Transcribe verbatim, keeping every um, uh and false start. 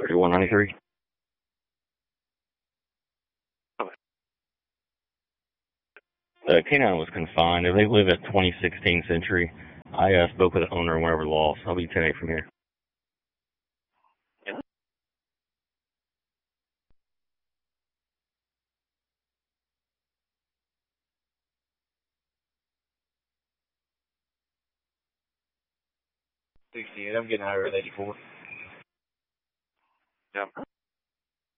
thirty-one ninety-three. The canine was confined. They live at twenty sixteen Century. I uh, spoke with the owner and went over the loss. I'll be ten eight from here. Yeah. sixty-eight. I'm getting higher at eighty-four. Yeah.